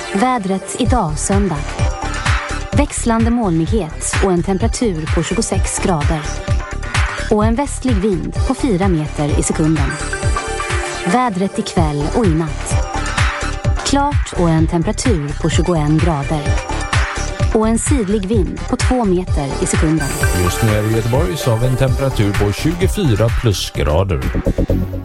Vädret idag söndag. Växlande molnighet och en temperatur på 26 grader. Och en västlig vind på 4 meter i sekunden. Vädret ikväll och i natt. Klart och en temperatur på 21 grader. Och en sydlig vind på 2 meter i sekunden. Just nu är det i Göteborg så har vi en temperatur på 24 plusgrader.